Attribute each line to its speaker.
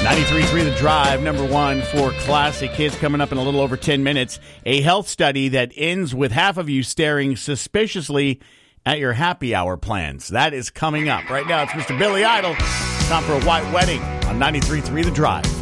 Speaker 1: 93.3 The Drive, number one for classic hits, coming up in a little over 10 minutes. A health study that ends with half of you staring suspiciously at your happy hour plans. That is coming up. Right now, it's Mr. Billy Idol. Time for a white wedding on 93.3 The Drive.